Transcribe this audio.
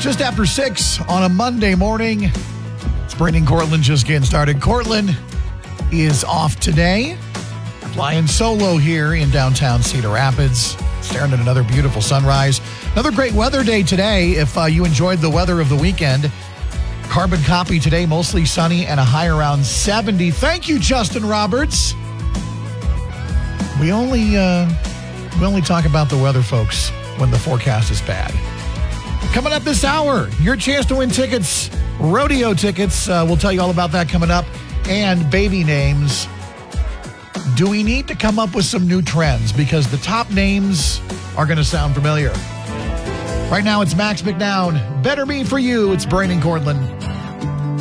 Just after 6 on a Monday morning. It's Brandon Cortland just getting started. Cortland is off today. Flying solo here in downtown Cedar Rapids. Staring at another beautiful sunrise. Another great weather day today. If you enjoyed the weather of the weekend, carbon copy today, mostly sunny and a high around 70. Thank you, Justin Roberts. We only talk about the weather, folks, when the forecast is bad. Coming up this hour, your chance to win tickets, rodeo tickets. We'll tell you all about that coming up. And baby names. Do we need to come up with some new trends? Because the top names are going to sound familiar. Right now, it's Max McNown. Better Me For You. It's Brandon Cortland.